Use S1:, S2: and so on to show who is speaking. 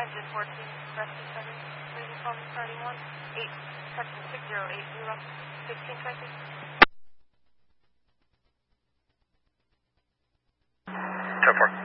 S1: Engine 14, rescue 7, leaving from starting 1, 8, touching 6080, 1620.
S2: 10-4.